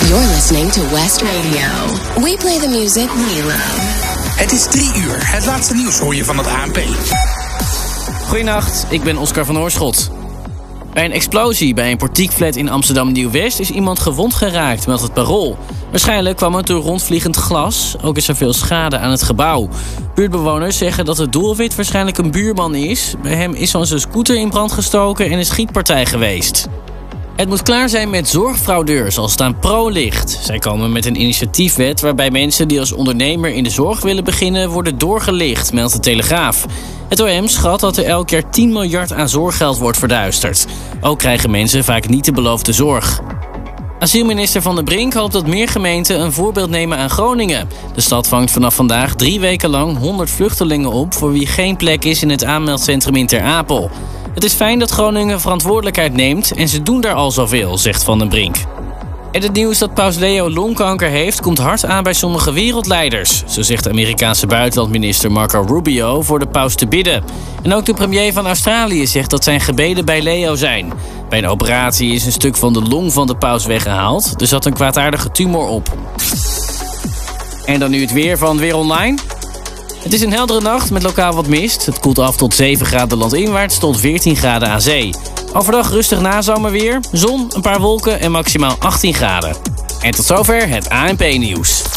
You're listening to West Radio. We play the music we love. Het is 3 uur. Het laatste nieuws hoor je van het ANP. Goedenacht, ik ben Oscar van Oorschot. Bij een explosie bij een portiekflat in Amsterdam-Nieuw-West is iemand gewond geraakt, meldt het Parool. Waarschijnlijk kwam het door rondvliegend glas. Ook is er veel schade aan het gebouw. Buurtbewoners zeggen dat het doelwit waarschijnlijk een buurman is. Bij hem is zo'n scooter in brand gestoken en een schietpartij geweest. Het moet klaar zijn met zorgfraudeurs als het aan Pro ligt. Zij komen met een initiatiefwet waarbij mensen die als ondernemer in de zorg willen beginnen worden doorgelicht, meldt de Telegraaf. Het OM schat dat er elk jaar 10 miljard aan zorggeld wordt verduisterd. Ook krijgen mensen vaak niet de beloofde zorg. Asielminister Van den Brink hoopt dat meer gemeenten een voorbeeld nemen aan Groningen. De stad vangt vanaf vandaag 3 weken lang 100 vluchtelingen op voor wie geen plek is in het aanmeldcentrum in Ter Apel. Het is fijn dat Groningen verantwoordelijkheid neemt en ze doen daar al zoveel, zegt Van den Brink. En het nieuws dat paus Leo longkanker heeft komt hard aan bij sommige wereldleiders. Zo zegt de Amerikaanse buitenlandminister Marco Rubio voor de paus te bidden. En ook de premier van Australië zegt dat zijn gebeden bij Leo zijn. Bij een operatie is een stuk van de long van de paus weggehaald. Er zat een kwaadaardige tumor op. En dan nu het weer van Weer Online. Het is een heldere nacht met lokaal wat mist. Het koelt af tot 7 graden landinwaarts tot 14 graden aan zee. Overdag rustig nazomerweer, zon, een paar wolken en maximaal 18 graden. En tot zover het ANP-nieuws.